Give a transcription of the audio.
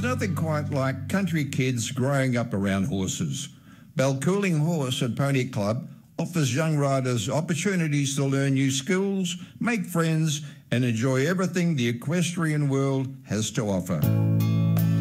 There's nothing quite like country kids growing up around horses. Balcooling Horse at Pony Club offers young riders opportunities to learn new skills, make friends, and enjoy everything the equestrian world has to offer.